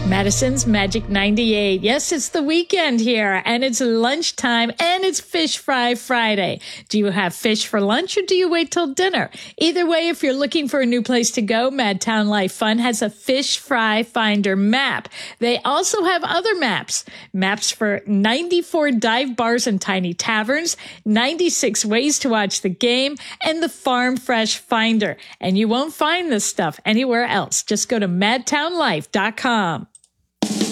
Madison's Magic 98. Yes, it's the weekend here, and it's lunchtime, and it's Fish Fry Friday. Do you have fish for lunch, or do you wait till dinner? Either way, if you're looking for a new place to go, Madtown Life Fun has a Fish Fry Finder map. They also have other maps. Maps for 94 dive bars and tiny taverns, 96 ways to watch the game, and the Farm Fresh Finder. And you won't find this stuff anywhere else. Just go to madtownlife.com.